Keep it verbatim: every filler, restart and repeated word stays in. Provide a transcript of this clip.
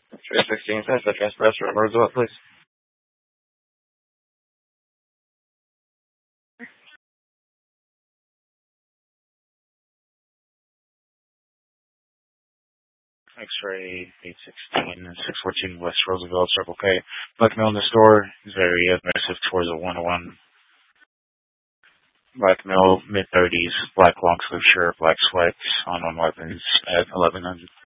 X-ray sixteen cents, the transfer for Roosevelt, please. X-ray eight sixteen, six fourteen West Roosevelt, Circle K. Black male in the store is very aggressive towards a one oh one. Black male, mid thirties, black long sleeve shirt, black sweats, on on weapons at eleven hundred.